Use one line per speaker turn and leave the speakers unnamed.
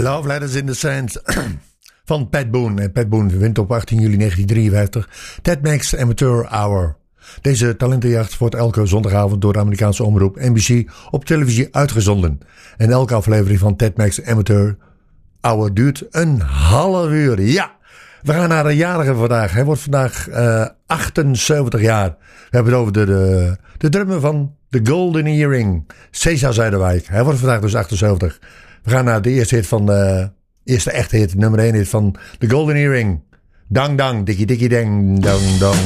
Love Letters in the Sand van Pat Boone. En Pat Boone wint op 18 juli 1953 Ted Mack's Amateur Hour. Deze talentenjacht wordt elke zondagavond door de Amerikaanse omroep NBC op televisie uitgezonden. En elke aflevering van Ted Mack's Amateur Hour duurt een half uur. Ja, we gaan naar de jarige vandaag. Hij wordt vandaag 78 jaar. We hebben het over de drummer van The Golden Earring, Cesar Zuiderwijk. Hij wordt vandaag dus 78. We gaan naar de eerste hit van eerste echte hit, nummer 1 hit van The Golden Earring. Dang dang, dikkie dikkie dang, dang dang.